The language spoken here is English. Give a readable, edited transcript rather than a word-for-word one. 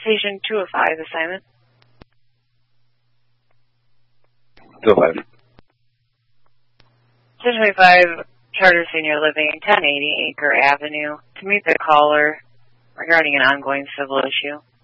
Station 205 assignment. 205. Station 25, Charter Senior Living, 1080 Anchor Avenue, to meet the caller regarding an ongoing civil issue.